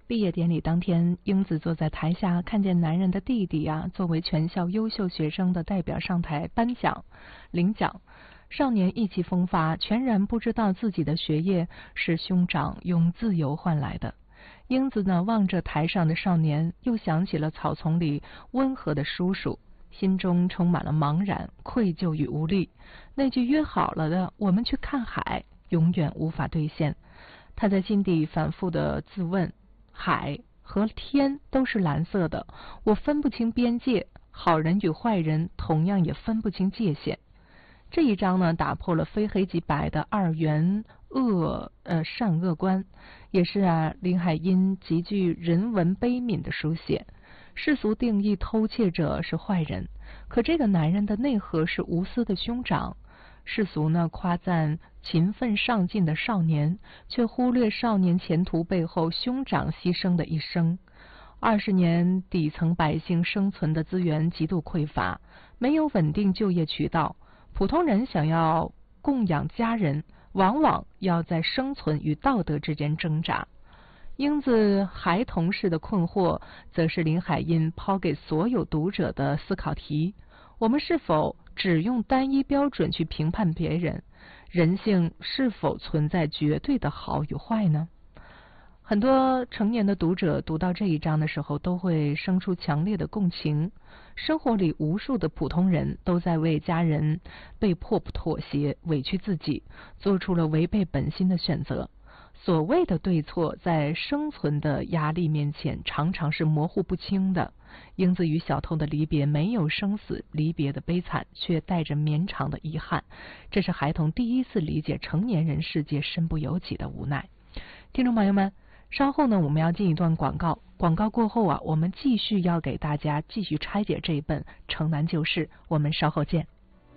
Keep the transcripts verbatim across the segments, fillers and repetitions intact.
毕业典礼当天，英子坐在台下，看见男人的弟弟呀、啊，作为全校优秀学生的代表上台颁奖、领奖。少年意气风发，全然不知道自己的学业是兄长用自由换来的。英子呢，望着台上的少年，又想起了草丛里温和的叔叔，心中充满了茫然、愧疚与无力。那句约好了的“我们去看海”，永远无法兑现。他在心底反复的自问：海和天都是蓝色的，我分不清边界，好人与坏人同样也分不清界限。这一章呢，打破了非黑即白的二元恶呃善恶观，也是啊林海音极具人文悲悯的书写。世俗定义偷窃者是坏人，可这个男人的内核是无私的兄长。世俗呢夸赞勤奋上进的少年，却忽略少年前途背后兄长牺牲的一生。二十年底层百姓生存的资源极度匮乏，没有稳定就业渠道。普通人想要供养家人，往往要在生存与道德之间挣扎。英子孩童式的困惑，则是林海音抛给所有读者的思考题：我们是否只用单一标准去评判别人？人性是否存在绝对的好与坏呢？很多成年的读者读到这一章的时候，都会生出强烈的共情。生活里无数的普通人都在为家人被迫妥协，委屈自己，做出了违背本心的选择。所谓的对错，在生存的压力面前，常常是模糊不清的。英子与小偷的离别没有生死离别的悲惨，却带着绵长的遗憾。这是孩童第一次理解成年人世界身不由己的无奈。听众朋友们，稍后呢，我们要进一段广告。广告过后啊，我们继续要给大家继续拆解这一本《城南旧事》，我们稍后见。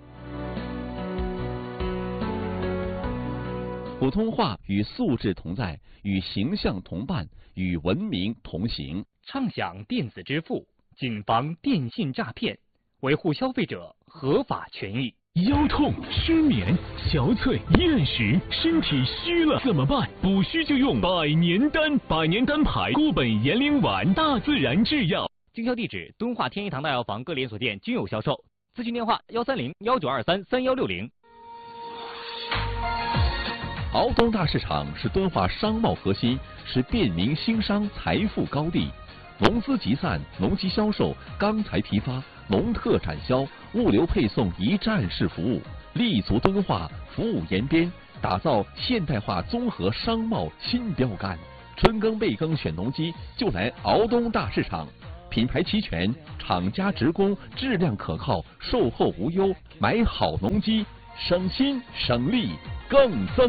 普通话与素质同在，与形象同伴，与文明同行。 畅享电子支付，谨防电信诈骗，维护消费者合法权益。 腰痛、失眠、憔悴、厌食，身体虚了怎么办？补虚就用百年丹，百年丹牌固本延龄丸，大自然制药。 经销地址：敦化天一堂大药房各连锁店均有销售。咨询电话：幺三零幺九二三三幺六零。 敖东大市场是敦化商贸核心，是便民兴商财富高地。农资集散、农机销售、钢材批发、农特产销、物流配送一站式服务，立足敦化，服务延边，打造现代化综合商贸新标杆。春耕备耕选农机，就来敖东大市场。品牌齐全，厂家直供，质量可靠，售后无忧，买好农机，省心省力更增